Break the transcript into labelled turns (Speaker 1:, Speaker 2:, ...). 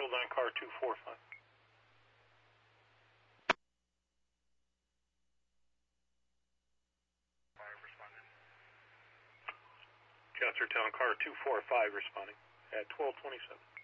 Speaker 1: hold on car 245. Johnstown car 245 responding at 1227.